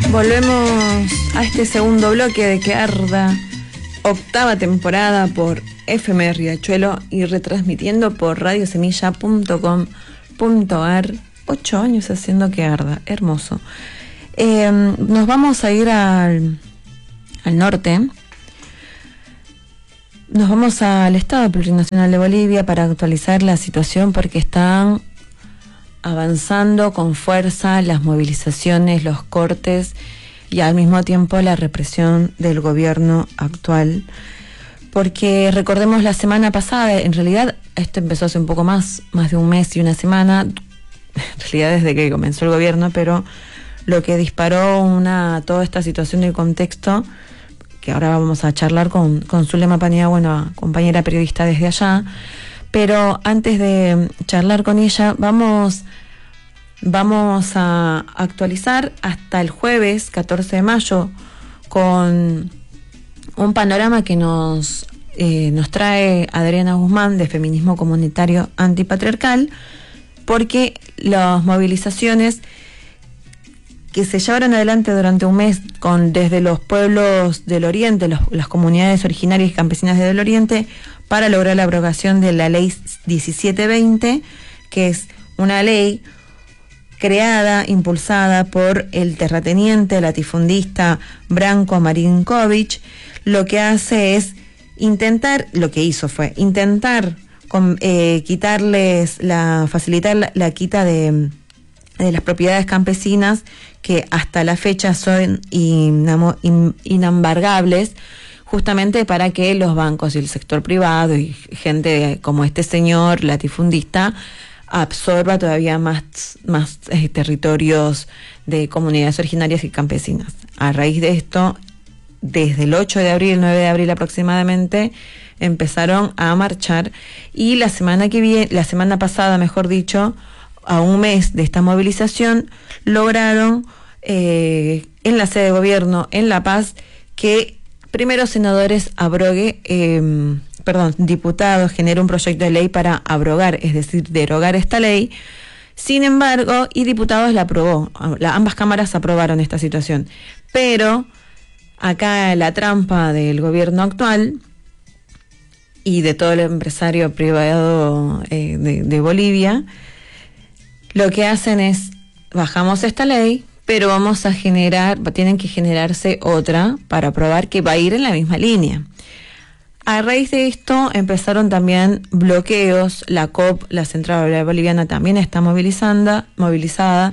Volvemos a este segundo bloque de Que Arda, octava temporada por FM Riachuelo y retransmitiendo por radiosemilla.com.ar. 8 años haciendo Que Arda, hermoso. Nos vamos a ir al norte. Nos vamos al Estado Plurinacional de Bolivia para actualizar la situación porque están avanzando con fuerza las movilizaciones, los cortes y al mismo tiempo la represión del gobierno actual. Porque recordemos la semana pasada, en realidad esto empezó hace un poco más de un mes y una semana, en realidad desde que comenzó el gobierno, pero lo que disparó toda esta situación del contexto, que ahora vamos a charlar con Zulema Paniagua, compañera periodista desde allá. Pero antes de charlar con ella, vamos a actualizar hasta el jueves 14 de mayo con un panorama que nos trae Adriana Guzmán de Feminismo Comunitario Antipatriarcal, porque las movilizaciones que se llevaron adelante durante un mes desde los pueblos del Oriente, las comunidades originarias y campesinas del Oriente, para lograr la abrogación de la ley 1720, que es una ley creada, impulsada por el terrateniente latifundista Branko Marinković. Lo que hace es facilitar la quita de las propiedades campesinas que hasta la fecha son inembargables, justamente para que los bancos y el sector privado y gente como este señor latifundista absorba todavía más territorios de comunidades originarias y campesinas. A raíz de esto, desde el 8 de abril, 9 de abril aproximadamente, empezaron a marchar, y la semana pasada, mejor dicho, a un mes de esta movilización, lograron en la sede de gobierno en La Paz que primero senadores diputados generen un proyecto de ley para abrogar, es decir, derogar esta ley. Sin embargo, y diputados la aprobó, ambas cámaras aprobaron esta situación. Pero acá la trampa del gobierno actual y de todo el empresario privado de Bolivia, lo que hacen es, bajamos esta ley, pero tienen que generarse otra para aprobar que va a ir en la misma línea. A raíz de esto empezaron también bloqueos. La COP, la Central Obrera Boliviana, también está movilizada.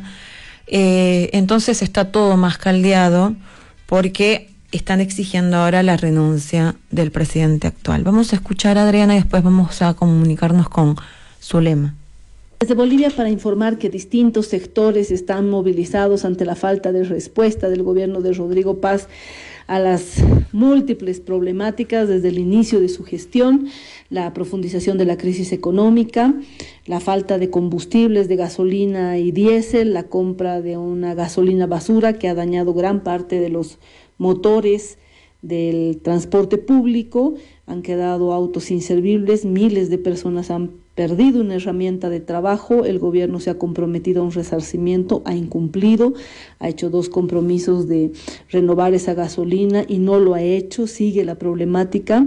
Entonces está todo más caldeado porque están exigiendo ahora la renuncia del presidente actual. Vamos a escuchar a Adriana y después vamos a comunicarnos con Zulema. Desde Bolivia, para informar que distintos sectores están movilizados ante la falta de respuesta del gobierno de Rodrigo Paz a las múltiples problemáticas desde el inicio de su gestión, la profundización de la crisis económica, la falta de combustibles de gasolina y diésel, la compra de una gasolina basura que ha dañado gran parte de los motores del transporte público, han quedado autos inservibles, miles de personas han perdido una herramienta de trabajo, el gobierno se ha comprometido a un resarcimiento, ha incumplido, ha hecho 2 compromisos de renovar esa gasolina y no lo ha hecho, sigue la problemática.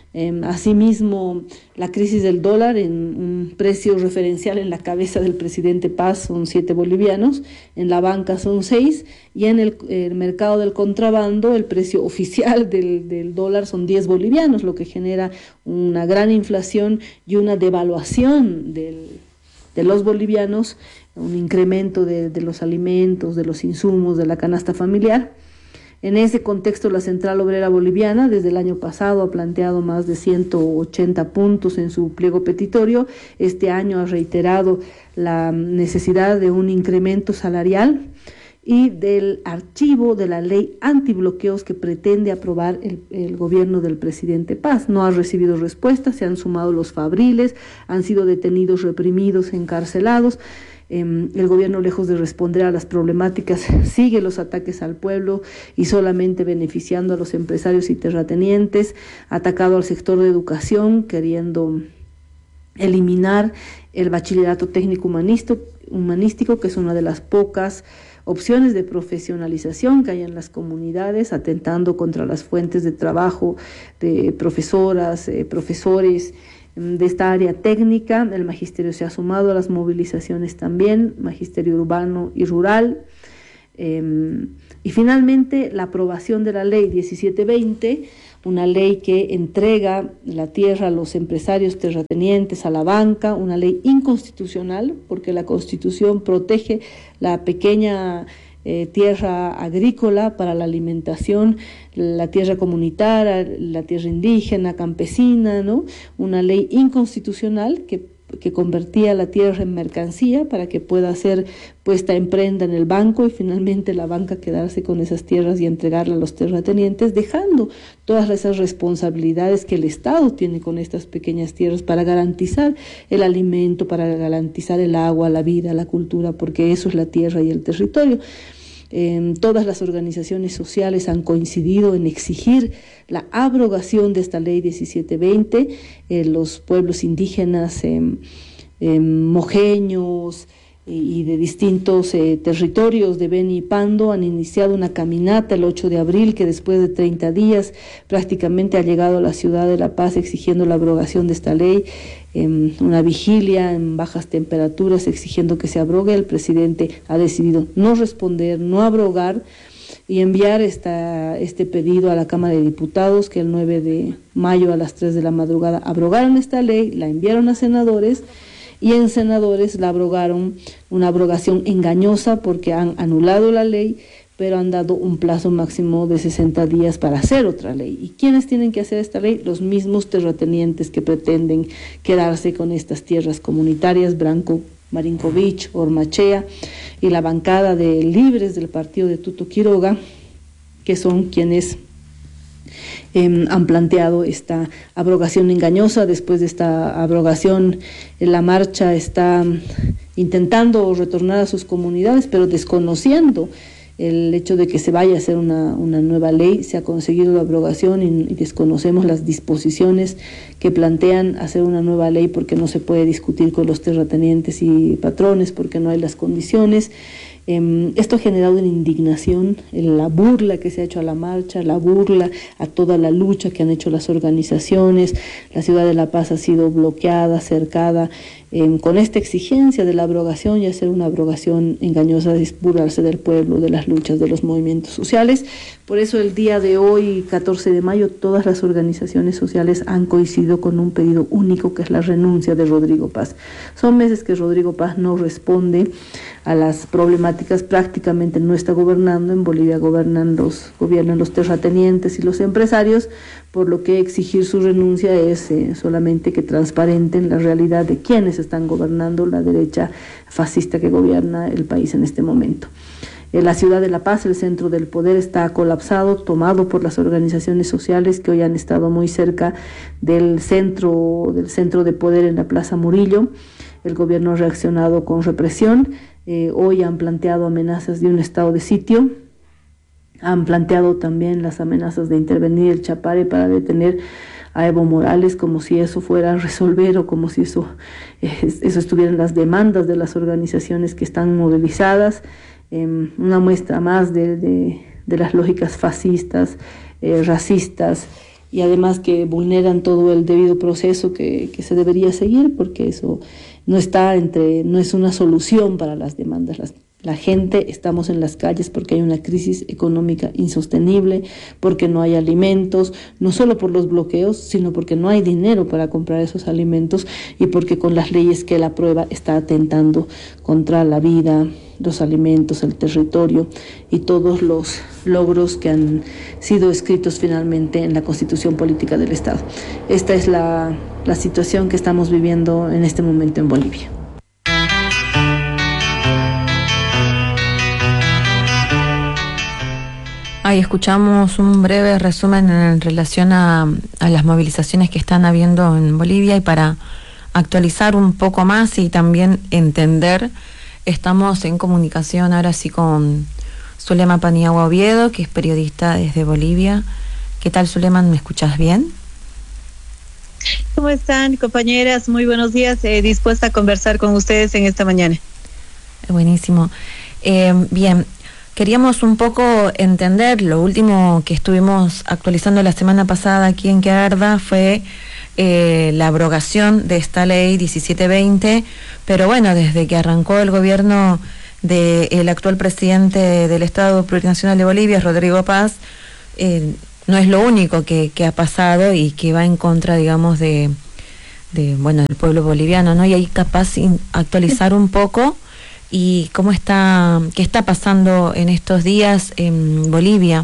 Asimismo, la crisis del dólar en un precio referencial en la cabeza del presidente Paz son 7 bolivianos, en la banca son 6, y en el mercado del contrabando el precio oficial del dólar son 10 bolivianos, lo que genera una gran inflación y una devaluación de los bolivianos, un incremento de los alimentos, de los insumos, de la canasta familiar. En ese contexto, la Central Obrera Boliviana desde el año pasado ha planteado más de 180 puntos en su pliego petitorio. Este año ha reiterado la necesidad de un incremento salarial y del archivo de la ley antibloqueos que pretende aprobar el gobierno del presidente Paz. No ha recibido respuesta, se han sumado los fabriles, han sido detenidos, reprimidos, encarcelados. El gobierno, lejos de responder a las problemáticas, sigue los ataques al pueblo y solamente beneficiando a los empresarios y terratenientes, ha atacado al sector de educación, queriendo eliminar el bachillerato técnico humanístico, que es una de las pocas opciones de profesionalización que hay en las comunidades, atentando contra las fuentes de trabajo de profesoras, profesores de esta área técnica. El magisterio se ha sumado a las movilizaciones también, magisterio urbano y rural. Y finalmente la aprobación de la ley 1720, una ley que entrega la tierra a los empresarios terratenientes, a la banca, una ley inconstitucional porque la Constitución protege la pequeña tierra agrícola para la alimentación, la tierra comunitaria, la tierra indígena, campesina, ¿no? Una ley inconstitucional que convertía la tierra en mercancía para que pueda ser puesta en prenda en el banco y finalmente la banca quedarse con esas tierras y entregarla a los terratenientes, dejando todas esas responsabilidades que el Estado tiene con estas pequeñas tierras para garantizar el alimento, para garantizar el agua, la vida, la cultura, porque eso es la tierra y el territorio. Todas las organizaciones sociales han coincidido en exigir la abrogación de esta ley 1720. Los pueblos indígenas mojeños y de distintos territorios de Beni y Pando han iniciado una caminata el 8 de abril que después de 30 días prácticamente ha llegado a la ciudad de La Paz exigiendo la abrogación de esta ley, una vigilia en bajas temperaturas exigiendo que se abrogue. El presidente ha decidido no responder, no abrogar y enviar este pedido a la Cámara de Diputados, que el 9 de mayo a las 3 de la madrugada abrogaron esta ley, la enviaron a senadores y en senadores la abrogaron, una abrogación engañosa porque han anulado la ley, pero han dado un plazo máximo de 60 días para hacer otra ley. ¿Y quiénes tienen que hacer esta ley? Los mismos terratenientes que pretenden quedarse con estas tierras comunitarias, Branco Marinkovic, Ormachea y la bancada de libres del partido de Tuto Quiroga, que son quienes han planteado esta abrogación engañosa. Después de esta abrogación, la marcha está intentando retornar a sus comunidades, pero desconociendo el hecho de que se vaya a hacer una nueva ley. Se ha conseguido la abrogación y desconocemos las disposiciones que plantean hacer una nueva ley porque no se puede discutir con los terratenientes y patrones porque no hay las condiciones. Esto ha generado una indignación, la burla que se ha hecho a la marcha, la burla a toda la lucha que han hecho las organizaciones. La ciudad de La Paz ha sido bloqueada, cercada, con esta exigencia de la abrogación y hacer una abrogación engañosa, es burlarse del pueblo, de las luchas, de los movimientos sociales. Por eso el día de hoy, 14 de mayo, todas las organizaciones sociales han coincidido con un pedido único, que es la renuncia de Rodrigo Paz. Son meses que Rodrigo Paz no responde a las problemáticas, prácticamente no está gobernando. En Bolivia gobiernan los terratenientes y los empresarios, por lo que exigir su renuncia es solamente que transparenten la realidad de quienes están gobernando la derecha fascista que gobierna el país en este momento. La ciudad de La Paz, el centro del poder, está colapsado, tomado por las organizaciones sociales que hoy han estado muy cerca del centro de poder en la Plaza Murillo. El gobierno ha reaccionado con represión. Hoy han planteado amenazas de un estado de sitio. Han planteado también las amenazas de intervenir el Chapare para detener a Evo Morales, como si eso fuera a resolver o como si eso estuvieran las demandas de las organizaciones que están movilizadas. Una muestra más de las lógicas fascistas, racistas, y además que vulneran todo el debido proceso que se debería seguir, porque eso no es una solución para las demandas. La gente estamos en las calles porque hay una crisis económica insostenible, porque no hay alimentos, no solo por los bloqueos, sino porque no hay dinero para comprar esos alimentos y porque con las leyes que él aprueba está atentando contra la vida, los alimentos, el territorio y todos los logros que han sido escritos finalmente en la Constitución Política del Estado. Esta es la situación que estamos viviendo en este momento en Bolivia. Ahí escuchamos un breve resumen en relación a las movilizaciones que están habiendo en Bolivia, y para actualizar un poco más y también entender, estamos en comunicación ahora sí con Zulema Paniagua Oviedo, que es periodista desde Bolivia. ¿Qué tal, Zulema? ¿Me escuchas bien? ¿Cómo están, compañeras? Muy buenos días. Dispuesta a conversar con ustedes en esta mañana. Buenísimo. Bien, queríamos un poco entender. Lo último que estuvimos actualizando la semana pasada aquí en Quearda fue la abrogación de esta ley 1720, pero bueno, desde que arrancó el gobierno del actual presidente del Estado Plurinacional de Bolivia, Rodrigo Paz, no es lo único que ha pasado y que va en contra, digamos, del pueblo boliviano, ¿no? Y ahí capaz actualizar un poco y qué está pasando en estos días en Bolivia.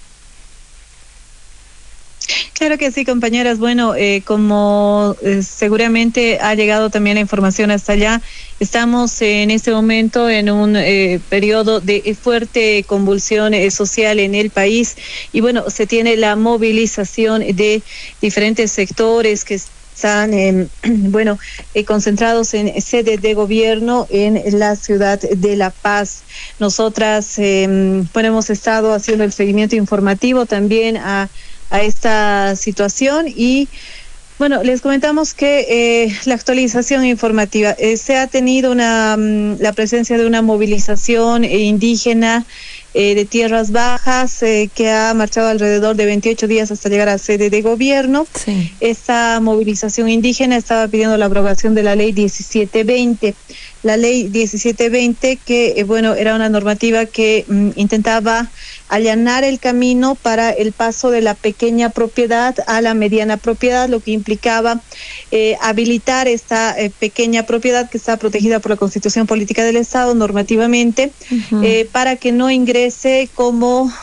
Claro que sí, compañeras. Bueno, como seguramente ha llegado también la información hasta allá, estamos en este momento en un periodo de fuerte convulsión social en el país y bueno, se tiene la movilización de diferentes sectores que están concentrados en sede de gobierno en la ciudad de La Paz. Nosotras hemos estado haciendo el seguimiento informativo también a esta situación y bueno, les comentamos que la actualización informativa, se ha tenido la presencia de una movilización indígena de tierras bajas que ha marchado alrededor de 28 días hasta llegar a sede de gobierno. Sí. Esta movilización indígena estaba pidiendo la aprobación de la ley 1720. La ley 1720 que, era una normativa que intentaba allanar el camino para el paso de la pequeña propiedad a la mediana propiedad, lo que implicaba habilitar esta pequeña propiedad que está protegida por la Constitución Política del Estado normativamente, para que no ingrese como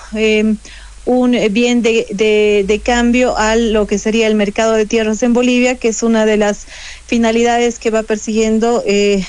un bien de cambio a lo que sería el mercado de tierras en Bolivia, que es una de las finalidades que va persiguiendo,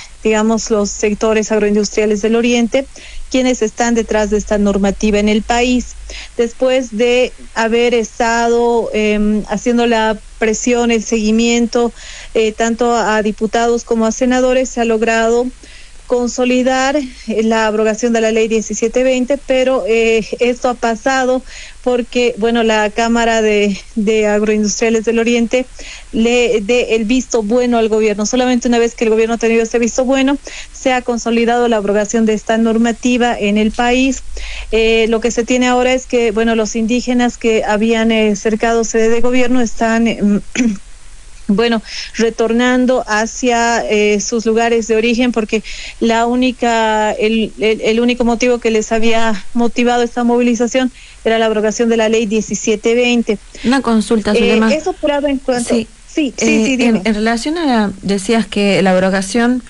los sectores agroindustriales del Oriente, quienes están detrás de esta normativa en el país. Después de haber estado haciendo la presión, el seguimiento, tanto a diputados como a senadores, se ha logrado consolidar la abrogación de la ley 1720, pero esto ha pasado porque, la Cámara de Agroindustriales del Oriente le dé el visto bueno al gobierno. Solamente una vez que el gobierno ha tenido ese visto bueno, se ha consolidado la abrogación de esta normativa en el país. Lo que se tiene ahora es que, los indígenas que habían cercado sede de gobierno están retornando hacia sus lugares de origen, porque el único motivo que les había motivado esta movilización era la abrogación de la ley 1720. Una consulta, Zulema. Eso por ahora en cuanto... Sí, dime. En relación a decías que la abrogación,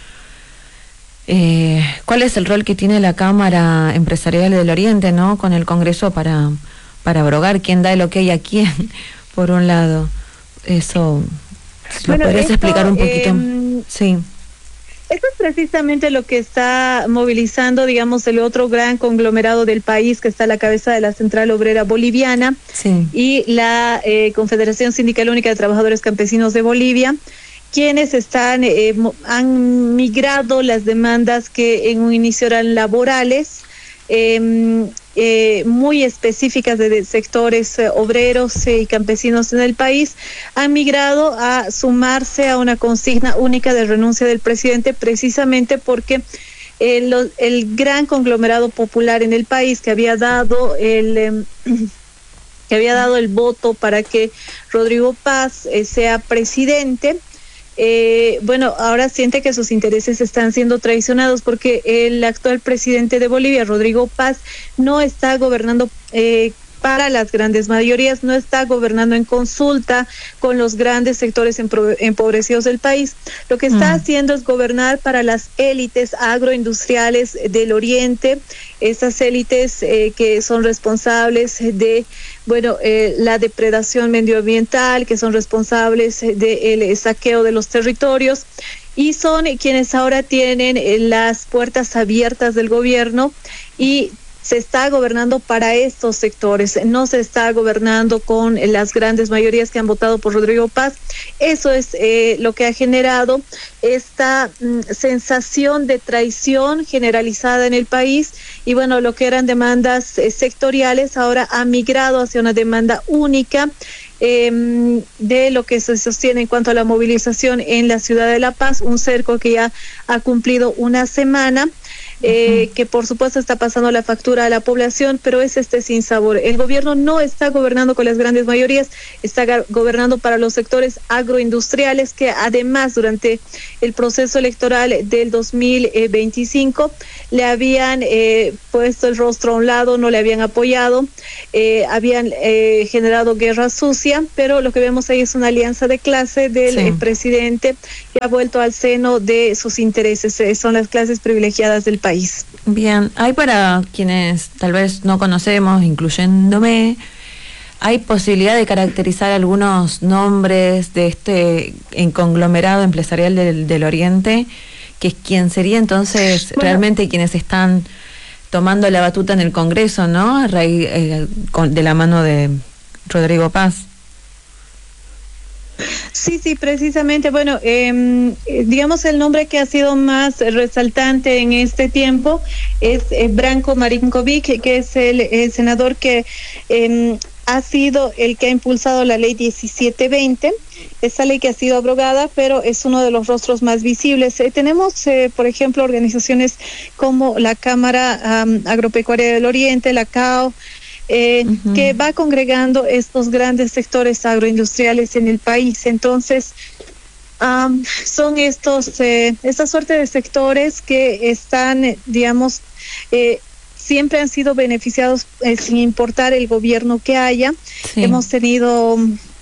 ¿cuál es el rol que tiene la Cámara Empresarial del Oriente, ¿no? Con el Congreso para abrogar? ¿Quién da el ok a quién? Por un lado, eso... ¿Lo podrías explicar un poquito? Sí. Eso es precisamente lo que está movilizando, el otro gran conglomerado del país que está a la cabeza de la Central Obrera Boliviana, sí, y la Confederación Sindical Única de Trabajadores Campesinos de Bolivia, quienes han migrado las demandas que en un inicio eran laborales, muy específicas de sectores obreros y campesinos en el país, han migrado a sumarse a una consigna única de renuncia del presidente, precisamente porque el gran conglomerado popular en el país que había dado el voto para que Rodrigo Paz sea presidente, ahora siente que sus intereses están siendo traicionados, porque el actual presidente de Bolivia, Rodrigo Paz, no está gobernando para las grandes mayorías, no está gobernando en consulta con los grandes sectores empobrecidos del país. Lo que está haciendo es gobernar para las élites agroindustriales del Oriente, esas élites que son responsables de la depredación medioambiental, que son responsables del saqueo de los territorios, y son quienes ahora tienen las puertas abiertas del gobierno, y se está gobernando para estos sectores, no se está gobernando con las grandes mayorías que han votado por Rodrigo Paz. Eso es lo que ha generado esta sensación de traición generalizada en el país, y lo que eran demandas sectoriales ahora ha migrado hacia una demanda única, de lo que se sostiene en cuanto a la movilización en la ciudad de La Paz, un cerco que ya ha cumplido una semana. que por supuesto está pasando la factura a la población, pero es este sinsabor. El gobierno no está gobernando con las grandes mayorías, está gobernando para los sectores agroindustriales que además durante el proceso electoral del 2025 le habían puesto el rostro a un lado, no le habían apoyado, habían generado guerra sucia, pero lo que vemos ahí es una alianza de clase del presidente que ha vuelto al seno de sus intereses, son las clases privilegiadas del país. Bien, hay para quienes tal vez no conocemos, incluyéndome, ¿hay posibilidad de caracterizar algunos nombres de este conglomerado empresarial del Oriente, que es quien sería entonces realmente quienes están tomando la batuta en el Congreso, ¿no? A raíz, de la mano de Rodrigo Paz. Sí, precisamente. Bueno, digamos el nombre que ha sido más resaltante en este tiempo es Branko Marinkovic, que es el senador que ha sido el que ha impulsado la ley 1720, esa ley que ha sido abrogada, pero es uno de los rostros más visibles. Tenemos, por ejemplo, organizaciones como la Cámara Agropecuaria del Oriente, la CAO, que va congregando estos grandes sectores agroindustriales en el país. Entonces, son esta suerte de sectores que están, digamos, siempre han sido beneficiados sin importar el gobierno que haya. Sí. Hemos tenido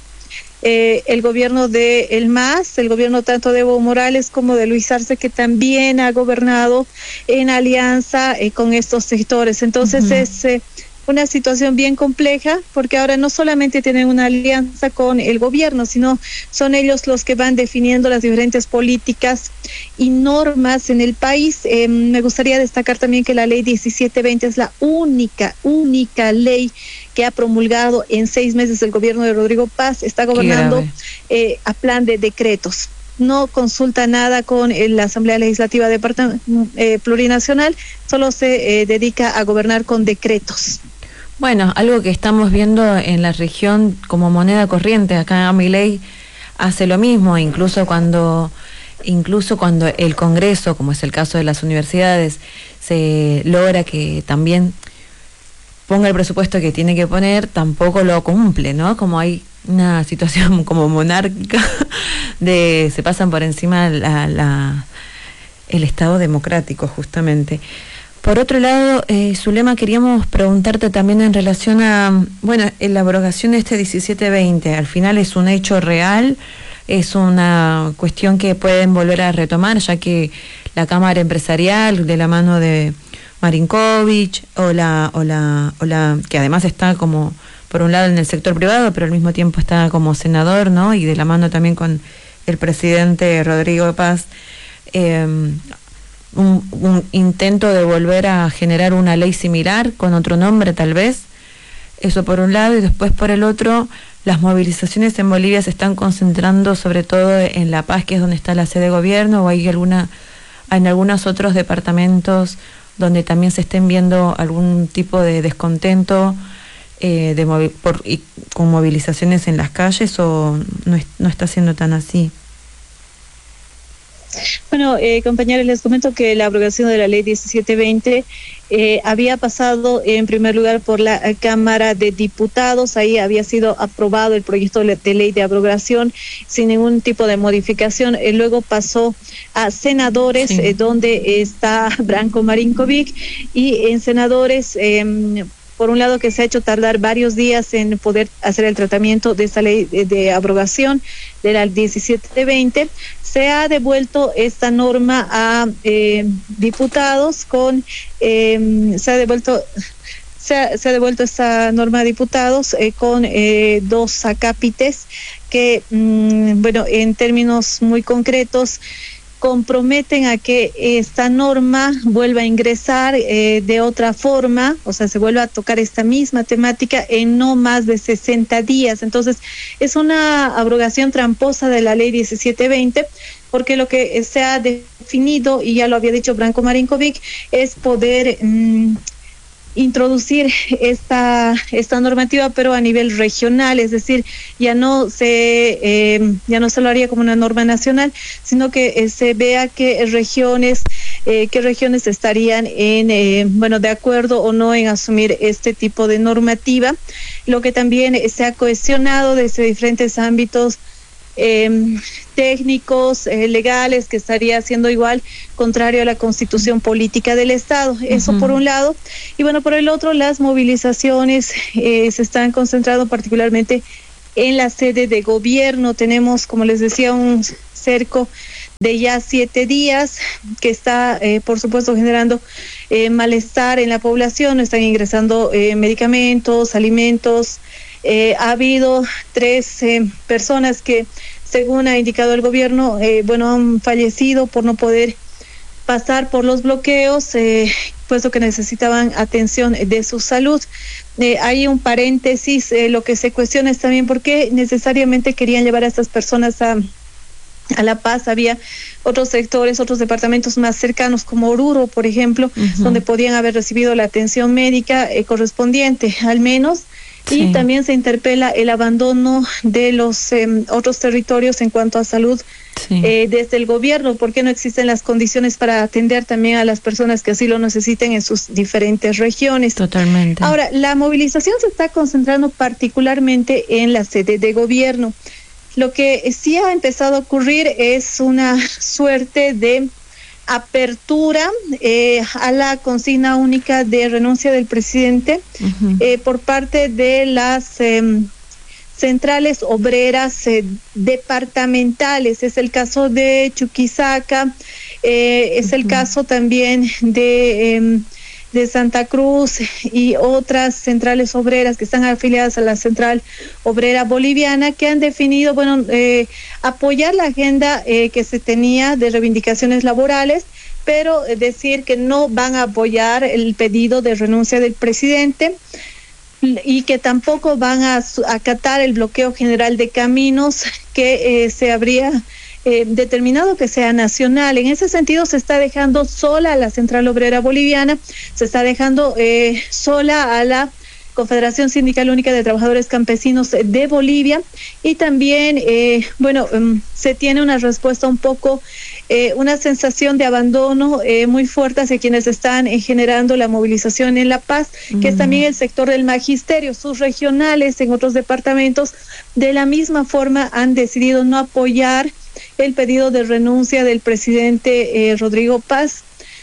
el gobierno de el MAS, el gobierno tanto de Evo Morales como de Luis Arce, que también ha gobernado en alianza con estos sectores. Entonces es una situación bien compleja, porque ahora no solamente tienen una alianza con el gobierno, sino son ellos los que van definiendo las diferentes políticas y normas en el país. Me gustaría destacar también que la ley 1720 es la única ley que ha promulgado en 6 meses el gobierno de Rodrigo Paz. Está gobernando a plan de decretos. No consulta nada con la Asamblea Legislativa Plurinacional, solo se dedica a gobernar con decretos. Bueno, algo que estamos viendo en la región como moneda corriente. Acá Milei hace lo mismo, incluso cuando el Congreso, como es el caso de las universidades, se logra que también ponga el presupuesto que tiene que poner, tampoco lo cumple, ¿no? Como hay una situación como monárquica se pasan por encima el Estado democrático, justamente. Por otro lado, Zulema, queríamos preguntarte también en relación a, la abrogación de este 1720, ¿al final es un hecho real? ¿Es una cuestión que pueden volver a retomar, ya que la Cámara Empresarial, de la mano de Marinkovic, que además está como, por un lado en el sector privado, pero al mismo tiempo está como senador, ¿no? Y de la mano también con el presidente Rodrigo Paz, un intento de volver a generar una ley similar con otro nombre tal vez, eso por un lado, y después por el otro, las movilizaciones en Bolivia se están concentrando sobre todo en La Paz, que es donde está la sede de gobierno, o hay en algunos otros departamentos donde también se estén viendo algún tipo de descontento con movilizaciones en las calles, o no está siendo tan así. Bueno, compañeros, les comento que la abrogación de la ley 1720 había pasado en primer lugar por la Cámara de Diputados. Ahí había sido aprobado el proyecto de ley de abrogación sin ningún tipo de modificación. Luego pasó a senadores, donde está Branko Marinkovic, y en senadores, por un lado, que se ha hecho tardar varios días en poder hacer el tratamiento de esta ley de abrogación de la 1720, se ha devuelto esta norma a diputados se ha devuelto esta norma a diputados con 2 acápites que, en términos muy concretos, comprometen a que esta norma vuelva a ingresar de otra forma, o sea, se vuelva a tocar esta misma temática en no más de 60 días. Entonces, es una abrogación tramposa de la ley 1720, porque lo que se ha definido, y ya lo había dicho Branko Marinkovic, es poder introducir esta normativa, pero a nivel regional, es decir, ya no se lo haría como una norma nacional, sino que se vea que regiones qué regiones estarían de acuerdo o no en asumir este tipo de normativa. Lo que también se ha cuestionado desde diferentes ámbitos técnicos, legales, que estaría siendo igual contrario a la Constitución política del Estado. Eso por un lado. Y bueno, por el otro, las movilizaciones se están concentrando particularmente en la sede de gobierno. Tenemos, como les decía, un cerco de ya 7 días que está, por supuesto, generando malestar en la población. Están ingresando medicamentos, alimentos. Ha habido 3 personas que, según ha indicado el gobierno, han fallecido por no poder pasar por los bloqueos, puesto que necesitaban atención de su salud. Hay un paréntesis, lo que se cuestiona es también por qué necesariamente querían llevar a estas personas a La Paz. Había otros sectores, otros departamentos más cercanos, como Oruro, por ejemplo, donde podían haber recibido la atención médica correspondiente, al menos. Sí. Y también se interpela el abandono de los otros territorios en cuanto a salud desde el gobierno. ¿Por qué no existen las condiciones para atender también a las personas que así lo necesiten en sus diferentes regiones? Totalmente. Ahora, la movilización se está concentrando particularmente en la sede de gobierno. Lo que sí ha empezado a ocurrir es una suerte de apertura a la consigna única de renuncia del presidente por parte de las centrales obreras departamentales. Es el caso de Chuquisaca, es el caso también de Santa Cruz y otras centrales obreras que están afiliadas a la Central Obrera Boliviana, que han definido, apoyar la agenda que se tenía de reivindicaciones laborales, pero decir que no van a apoyar el pedido de renuncia del presidente y que tampoco van a acatar el bloqueo general de caminos que se habría determinado que sea nacional. En ese sentido, se está dejando sola a la Central Obrera Boliviana, se está dejando sola a la Confederación Sindical Única de Trabajadores Campesinos de Bolivia, y también, se tiene una respuesta un poco, una sensación de abandono muy fuerte hacia quienes están generando la movilización en La Paz, que es también el sector del magisterio. Sus regionales en otros departamentos de la misma forma han decidido no apoyar el pedido de renuncia del presidente Rodrigo Paz.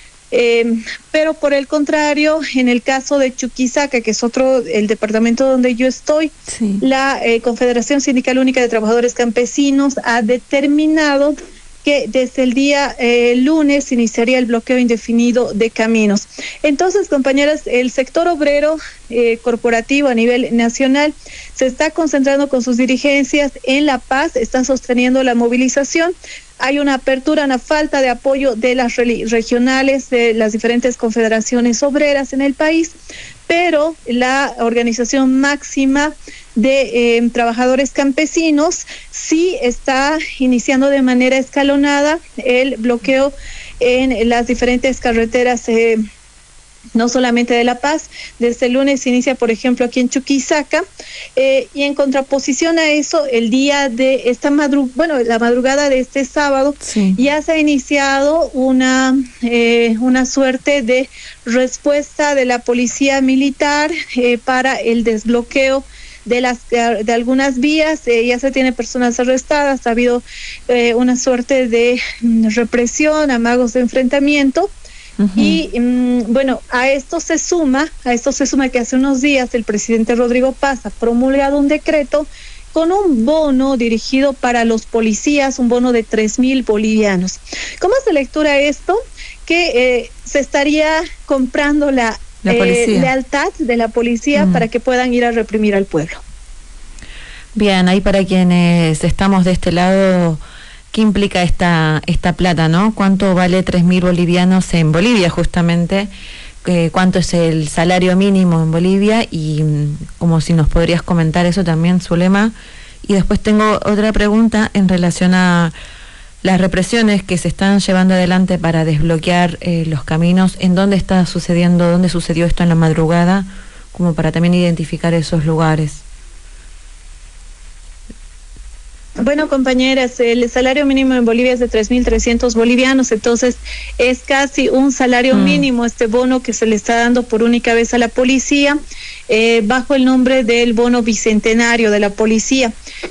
Pero por el contrario, en el caso de Chuquisaca, que es el departamento donde yo estoy, la Confederación Sindical Única de Trabajadores Campesinos ha determinado que desde el día lunes iniciaría el bloqueo indefinido de caminos. Entonces, compañeras, el sector obrero corporativo a nivel nacional se está concentrando con sus dirigencias en La Paz, están sosteniendo la movilización. Hay una apertura, una falta de apoyo de las regionales, de las diferentes confederaciones obreras en el país, pero la organización máxima de trabajadores campesinos sí está iniciando de manera escalonada el bloqueo en las diferentes carreteras, no solamente de La Paz. Desde el lunes se inicia, por ejemplo, aquí en Chuquisaca, y en contraposición a eso, el día de esta la madrugada de este sábado, ya se ha iniciado una suerte de respuesta de la policía militar para el desbloqueo de algunas vías. Ya se tiene personas arrestadas, ha habido una suerte de represión, amagos de enfrentamiento. Y a esto se suma que hace unos días el presidente Rodrigo Paz ha promulgado un decreto con un bono dirigido para los policías, un bono de 3,000 bolivianos. ¿Cómo se lectura esto? Que se estaría comprando la lealtad de la policía para que puedan ir a reprimir al pueblo. Bien, ahí para quienes estamos de este lado, ¿qué implica esta plata, no? ¿Cuánto vale 3,000 bolivianos en Bolivia, justamente? ¿Cuánto es el salario mínimo en Bolivia? Y como si nos podrías comentar eso también, Zulema. Y después tengo otra pregunta en relación a las represiones que se están llevando adelante para desbloquear los caminos. ¿En dónde está sucediendo, dónde sucedió esto en la madrugada? Como para también identificar esos lugares. Bueno, compañeras, el salario mínimo en Bolivia es de 3.300 bolivianos, entonces es casi un salario mínimo este bono que se le está dando por única vez a la policía, bajo el nombre del bono bicentenario de la policía.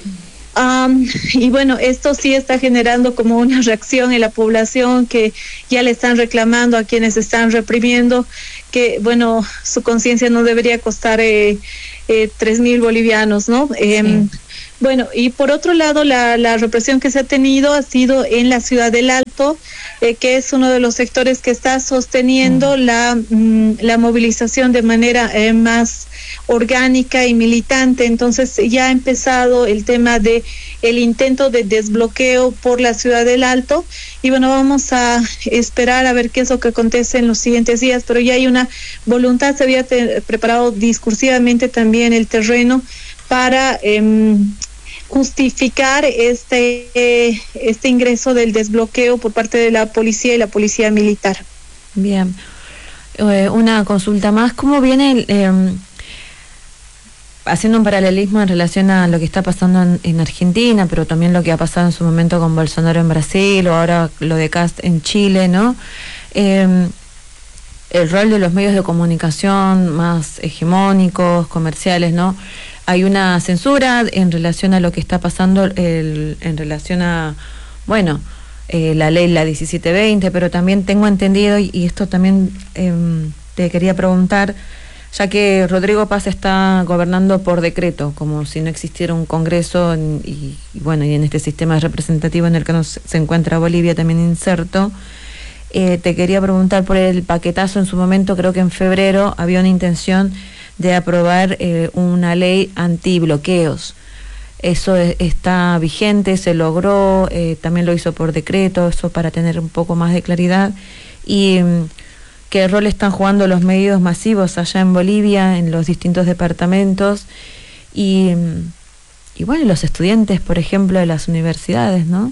Y bueno, esto sí está generando como una reacción en la población, que ya le están reclamando a quienes están reprimiendo que, bueno, su conciencia no debería costar 3.000 bolivianos, ¿no? Sí. Bueno, y por otro lado, la represión que se ha tenido ha sido en la ciudad del Alto, que es uno de los sectores que está sosteniendo la movilización de manera más orgánica y militante. Entonces ya ha empezado el tema de el intento de desbloqueo por la ciudad del Alto, y bueno, vamos a esperar a ver qué es lo que acontece en los siguientes días, pero ya hay una voluntad, se había preparado discursivamente también el terreno para justificar este ingreso del desbloqueo por parte de la policía y la policía militar. Bien, una consulta más, ¿cómo viene haciendo un paralelismo en relación a lo que está pasando en Argentina, pero también lo que ha pasado en su momento con Bolsonaro en Brasil, o ahora lo de Kast en Chile, ¿no? El rol de los medios de comunicación más hegemónicos, comerciales, ¿no? Hay una censura en relación a lo que está pasando, en relación a, bueno, la ley, la 1720, pero también tengo entendido, y esto también te quería preguntar, ya que Rodrigo Paz está gobernando por decreto, como si no existiera un Congreso, y bueno, y en este sistema representativo en el que se encuentra Bolivia también inserto, te quería preguntar por el paquetazo en su momento, creo que en febrero había una intención de aprobar una ley antibloqueos. Eso está vigente, se logró, también lo hizo por decreto, eso para tener un poco más de claridad. Y qué rol están jugando los medios masivos allá en Bolivia, en los distintos departamentos, y bueno, los estudiantes, por ejemplo, de las universidades, ¿no?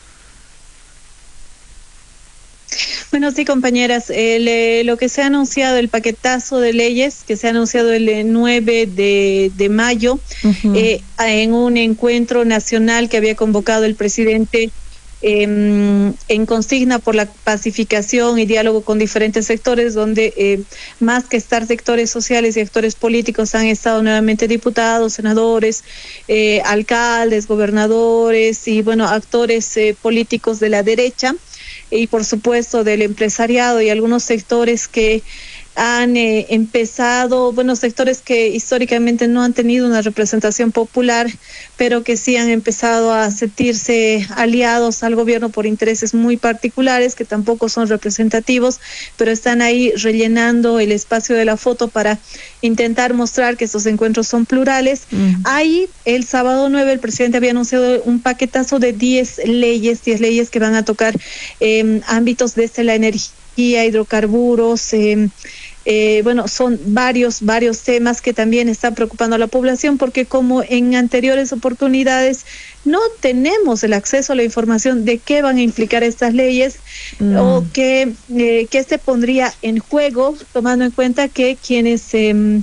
Bueno, sí, compañeras, lo que se ha anunciado, el paquetazo de leyes que se ha anunciado el 9 de mayo, en un encuentro nacional que había convocado el presidente en consigna por la pacificación y diálogo con diferentes sectores, donde más que estar sectores sociales y actores políticos han estado nuevamente diputados, senadores, alcaldes, gobernadores y bueno, actores políticos de la derecha, y por supuesto del empresariado y algunos sectores que han empezado, bueno, sectores que históricamente no han tenido una representación popular, pero que sí han empezado a sentirse aliados al gobierno por intereses muy particulares, que tampoco son representativos, pero están ahí rellenando el espacio de la foto para intentar mostrar que estos encuentros son plurales. Ahí, el sábado 9, el presidente había anunciado un paquetazo de 10 leyes que van a tocar ámbitos desde la energía, hidrocarburos, bueno, son varios temas que también están preocupando a la población, porque como en anteriores oportunidades no tenemos el acceso a la información de qué van a implicar estas leyes o qué se pondría en juego, tomando en cuenta que quienes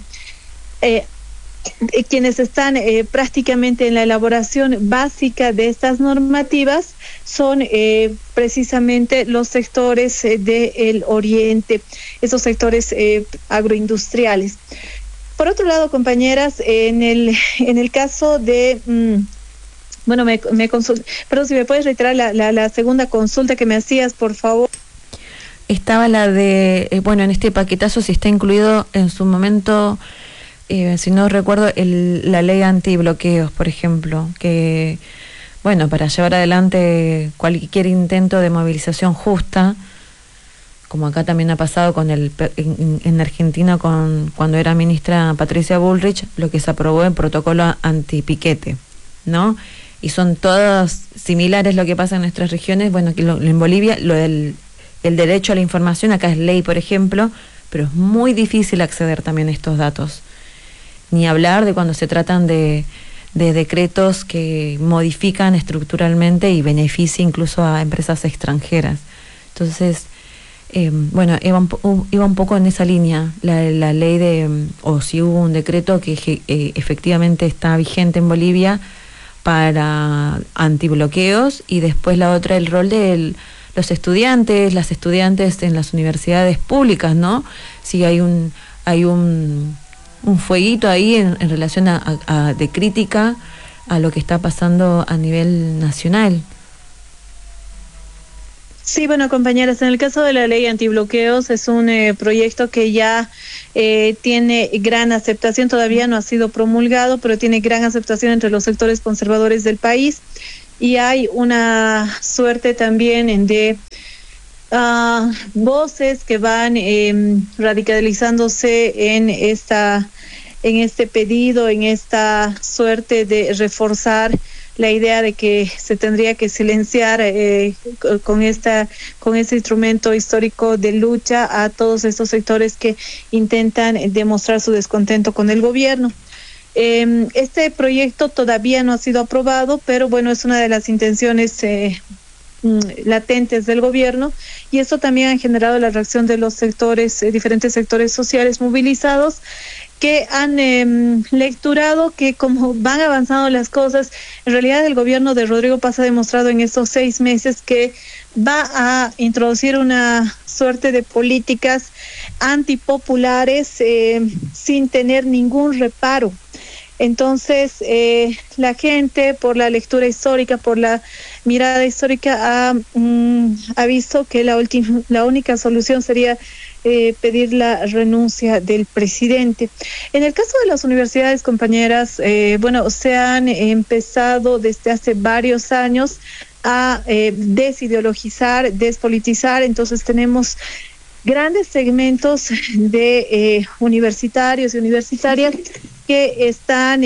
están prácticamente en la elaboración básica de estas normativas son precisamente los sectores del oriente, esos sectores agroindustriales. Por otro lado, compañeras, en el caso de bueno, perdón, si me puedes reiterar la segunda consulta que me hacías, por favor. Estaba la de, bueno, en este paquetazo si está incluido en su momento, si no recuerdo, la ley antibloqueos, por ejemplo, que, bueno, para llevar adelante cualquier intento de movilización justa, como acá también ha pasado con en Argentina cuando era ministra Patricia Bullrich, lo que se aprobó en protocolo antipiquete, ¿no? Y son todas similares lo que pasa en nuestras regiones. Bueno, que en Bolivia el derecho a la información acá es ley, por ejemplo, pero es muy difícil acceder también a estos datos. Ni hablar de cuando se tratan de decretos que modifican estructuralmente y benefician incluso a empresas extranjeras. Entonces, bueno, iba un poco en esa línea, la ley o si hubo un decreto que efectivamente está vigente en Bolivia para antibloqueos, y después la otra, el rol de los estudiantes, las estudiantes en las universidades públicas, ¿no? Si hay un fueguito ahí en relación de crítica a lo que está pasando a nivel nacional. Sí, bueno, compañeras, en el caso de la ley antibloqueos es un proyecto que ya tiene gran aceptación, todavía no ha sido promulgado, pero tiene gran aceptación entre los sectores conservadores del país, y hay una suerte también de voces que van radicalizándose en este pedido, en esta suerte de reforzar la idea de que se tendría que silenciar con este instrumento histórico de lucha a todos estos sectores que intentan demostrar su descontento con el gobierno. Este proyecto todavía no ha sido aprobado, pero bueno, es una de las intenciones latentes del gobierno, y esto también ha generado la reacción de los sectores, diferentes sectores sociales movilizados, que han lecturado que como van avanzando las cosas, en realidad el gobierno de Rodrigo Paz ha demostrado en estos 6 meses que va a introducir una suerte de políticas antipopulares sin tener ningún reparo. Entonces, la gente, por la lectura histórica, por la mirada histórica, ha visto que la única solución sería pedir la renuncia del presidente. En el caso de las universidades, compañeras, bueno, se han empezado desde hace varios años a desideologizar, despolitizar. Entonces tenemos grandes segmentos de universitarios y universitarias que están,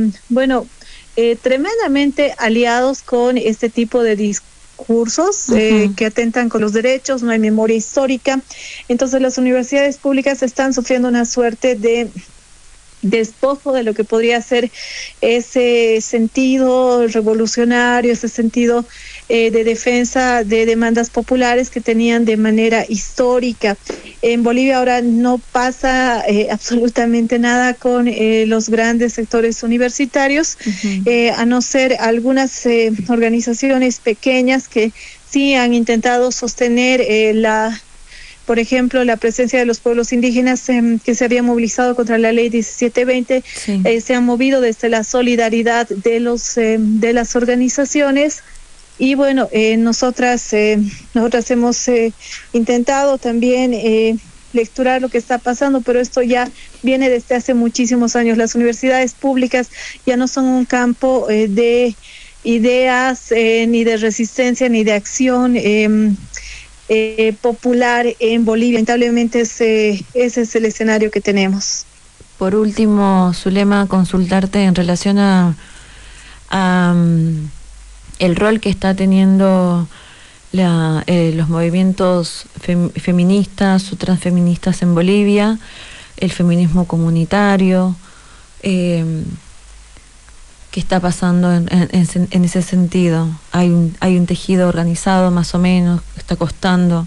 tremendamente aliados con este tipo de discursos que atentan con los derechos, no hay memoria histórica. Entonces las universidades públicas están sufriendo una suerte de despojo de lo que podría ser ese sentido revolucionario, ese sentido de defensa de demandas populares que tenían de manera histórica. En Bolivia ahora no pasa absolutamente nada con los grandes sectores universitarios, a no ser algunas organizaciones pequeñas que sí han intentado sostener por ejemplo, la presencia de los pueblos indígenas que se habían movilizado contra la ley 1720, sí. Se han movido desde la solidaridad de las organizaciones. Y bueno, nosotras hemos intentado también lecturar lo que está pasando, pero esto ya viene desde hace muchísimos años. Las universidades públicas ya no son un campo de ideas, ni de resistencia, ni de acción popular en Bolivia. Lamentablemente ese es el escenario que tenemos. Por último, Zulema, consultarte en relación a el rol que está teniendo los movimientos feministas o transfeministas en Bolivia, el feminismo comunitario, ¿qué está pasando en ese sentido? ¿Hay un tejido organizado más o menos? ¿Está costando?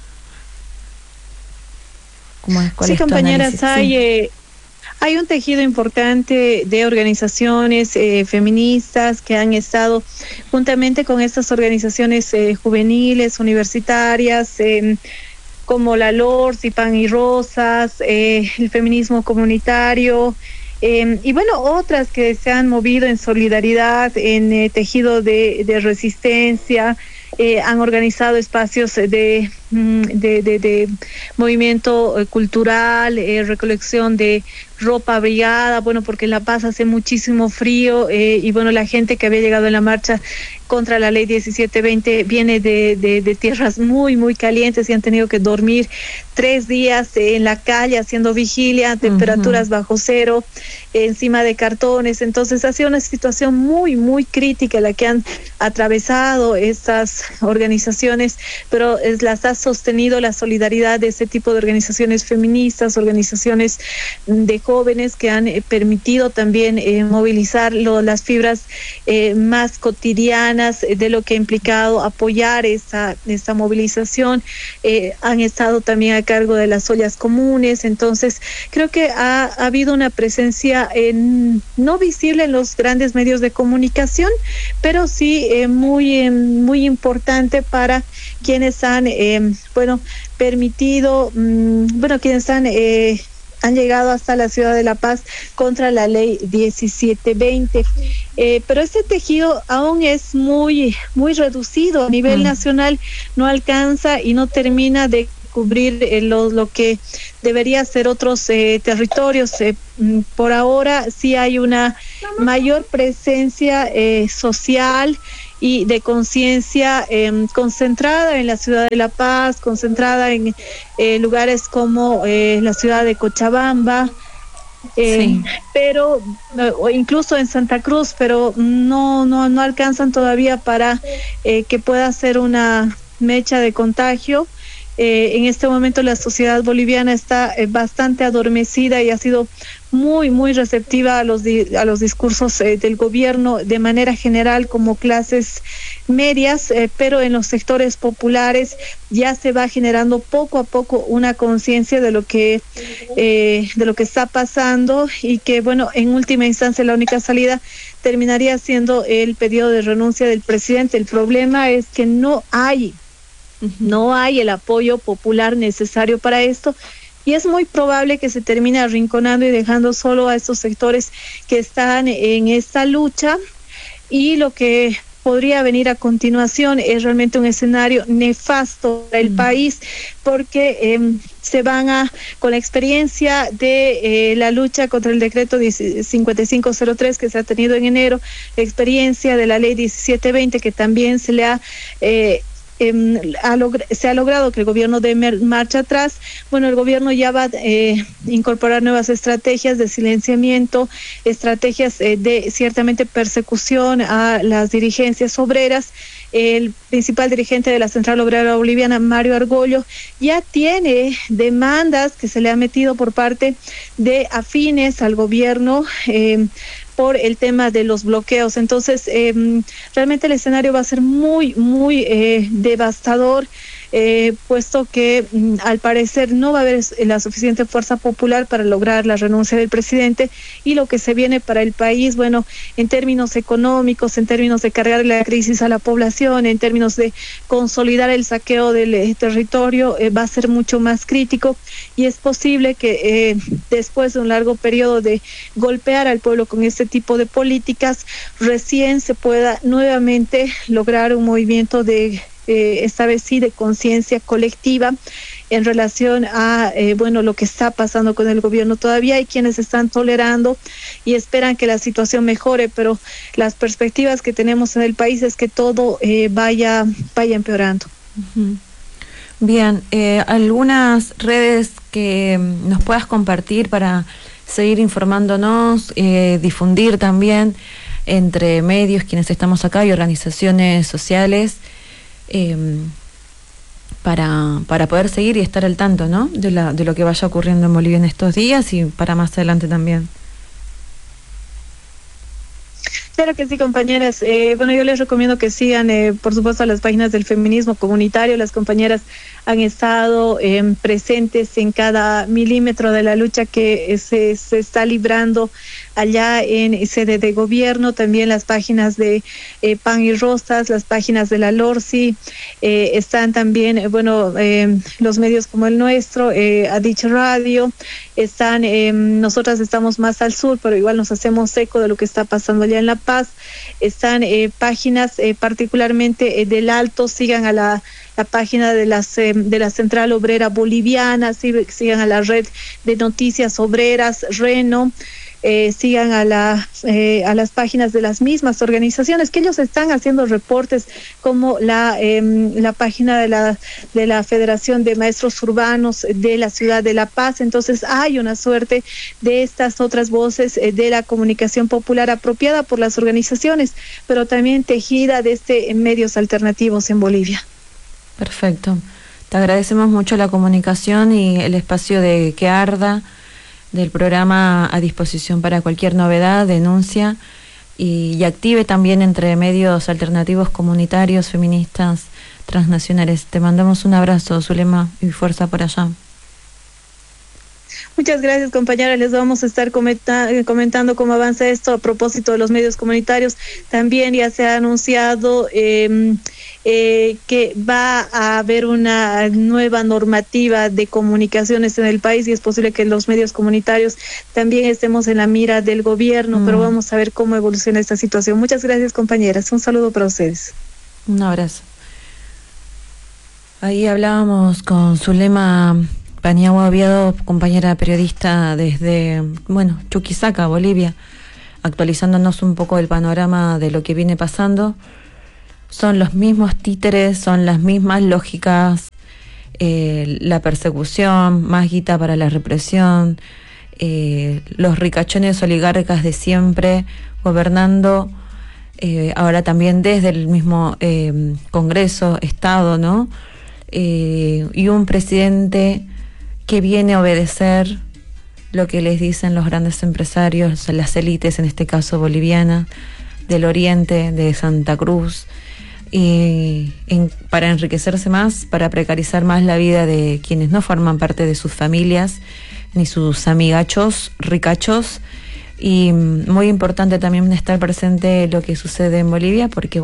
Sí, compañeras, hay un tejido importante de organizaciones feministas que han estado juntamente con estas organizaciones juveniles, universitarias, como la LORS y Pan y Rosas, el feminismo comunitario, y bueno, otras que se han movido en solidaridad, en tejido de resistencia, han organizado espacios de movimiento cultural, recolección de ropa abrigada, bueno, porque en La Paz hace muchísimo frío, y bueno, la gente que había llegado en la marcha contra la ley 1720 viene de tierras muy, muy calientes y han tenido que dormir 3 días en la calle haciendo vigilia, temperaturas bajo cero, encima de cartones. Entonces ha sido una situación muy, muy crítica la que han atravesado estas organizaciones, pero las ha sostenido la solidaridad de ese tipo de organizaciones feministas, organizaciones de jóvenes que han permitido también movilizar las fibras más cotidianas de lo que ha implicado apoyar esta movilización. Han estado también a cargo de las ollas comunes, entonces creo que ha habido una presencia no visible en los grandes medios de comunicación, pero sí muy importante para quienes han permitido, quienes han llegado hasta la ciudad de La Paz contra la ley 1720. Pero este tejido aún es muy reducido a nivel nacional, no alcanza y no termina de cubrir lo que debería ser otros territorios. Por ahora sí hay una mayor presencia social y de conciencia concentrada en la ciudad de La Paz, concentrada en lugares como la ciudad de Cochabamba, Sí. pero o incluso en Santa Cruz, pero no alcanzan todavía para que pueda ser una mecha de contagio. En este momento la sociedad boliviana está bastante adormecida y ha sido muy receptiva a los discursos del gobierno de manera general como clases medias, pero en los sectores populares ya se va generando poco a poco una conciencia de lo que está pasando, y que en última instancia la única salida terminaría siendo el pedido de renuncia del presidente. El problema es que no hay el apoyo popular necesario para esto, y es muy probable que se termine arrinconando y dejando solo a estos sectores que están en esta lucha, y lo que podría venir a continuación es realmente un escenario nefasto para el país, porque se van con la experiencia de la lucha contra el decreto 5503 que se ha tenido en enero, la experiencia de la ley 1720 que también se le se ha logrado que el gobierno dé marcha atrás. El gobierno ya va a incorporar nuevas estrategias de silenciamiento, estrategias de ciertamente persecución a las dirigencias obreras. El principal dirigente de la Central Obrera Boliviana, Mario Argollo, ya tiene demandas que se le ha metido por parte de afines al gobierno por el tema de los bloqueos. Entonces, realmente el escenario va a ser muy devastador, puesto que al parecer no va a haber la suficiente fuerza popular para lograr la renuncia del presidente, y lo que se viene para el país, en términos económicos, en términos de cargar la crisis a la población, en términos de consolidar el saqueo del territorio, va a ser mucho más crítico, y es posible que después de un largo periodo de golpear al pueblo con este tipo de políticas, recién se pueda nuevamente lograr un movimiento de esta vez sí de conciencia colectiva en relación a lo que está pasando con el gobierno. Todavía hay quienes están tolerando y esperan que la situación mejore, pero las perspectivas que tenemos en el país es que todo vaya empeorando. Bien, algunas redes que nos puedas compartir para seguir informándonos, difundir también entre medios, quienes estamos acá, y organizaciones sociales, para poder seguir y estar al tanto, ¿no?, de lo que vaya ocurriendo en Bolivia en estos días y para más adelante también. Claro que sí, compañeras. Yo les recomiendo que sigan, por supuesto, a las páginas del feminismo comunitario. Las compañeras han estado presentes en cada milímetro de la lucha que se está librando allá en sede de gobierno. También las páginas de Pan y Rosas, las páginas de la LORSI, están también, los medios como el nuestro, Adiche Radio, están, nosotras estamos más al sur, pero igual nos hacemos eco de lo que está pasando allá en La Paz. Están páginas particularmente del Alto, sigan a la página de la Central Obrera Boliviana, sigan a la red de noticias obreras, RENO, sigan a las páginas de las mismas organizaciones, que ellos están haciendo reportes, como la página de la Federación de Maestros Urbanos de la ciudad de La Paz. Entonces hay una suerte de estas otras voces de la comunicación popular apropiada por las organizaciones, pero también tejida desde medios alternativos en Bolivia. Perfecto. Te agradecemos mucho la comunicación y el espacio de Que Arda. del programa a disposición para cualquier novedad, denuncia y active también entre medios alternativos comunitarios, feministas, transnacionales. Te mandamos un abrazo, Zulema, y fuerza por allá. Muchas gracias, compañera. Les vamos a estar comentando cómo avanza esto a propósito de los medios comunitarios. También ya se ha anunciado que va a haber una nueva normativa de comunicaciones en el país y es posible que los medios comunitarios también estemos en la mira del gobierno, pero vamos a ver cómo evoluciona esta situación. Muchas gracias, compañeras. Un saludo para ustedes. Un abrazo. Ahí hablábamos con Zulema Paniagua Oviedo, compañera periodista desde, Chuquisaca, Bolivia, actualizándonos un poco el panorama de lo que viene pasando. Son los mismos títeres, son las mismas lógicas, la persecución, más guita para la represión, los ricachones oligarcas de siempre gobernando, ahora también desde el mismo Congreso, Estado, ¿no? Y un presidente que viene a obedecer lo que les dicen los grandes empresarios, las élites, en este caso boliviana, del Oriente, de Santa Cruz, y para enriquecerse más, para precarizar más la vida de quienes no forman parte de sus familias, ni sus amigachos, ricachos. Y muy importante también estar presente lo que sucede en Bolivia, porque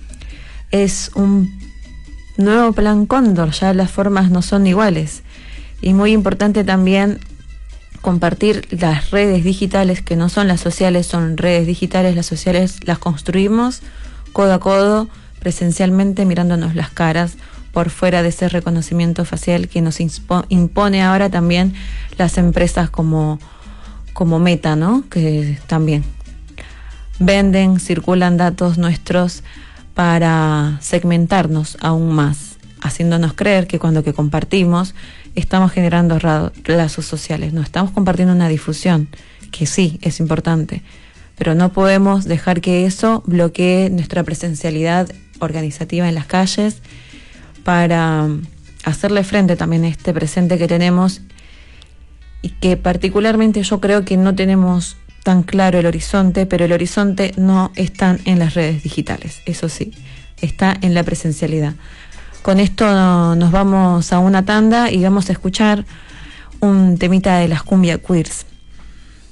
es un nuevo plan Cóndor, ya las formas no son iguales. Y muy importante también compartir las redes digitales, que no son las sociales, son redes digitales. Las sociales las construimos codo a codo, presencialmente, mirándonos las caras, por fuera de ese reconocimiento facial que nos impone ahora también las empresas como Meta, ¿no? Que también venden, circulan datos nuestros para segmentarnos aún más, haciéndonos creer que cuando compartimos estamos generando lazos sociales. No, estamos compartiendo una difusión, que sí, es importante, pero no podemos dejar que eso bloquee nuestra presencialidad organizativa en las calles para hacerle frente también a este presente que tenemos y que particularmente yo creo que no tenemos tan claro el horizonte, pero el horizonte no está en las redes digitales, eso sí, está en la presencialidad. Con esto nos vamos a una tanda y vamos a escuchar un temita de las cumbia queers.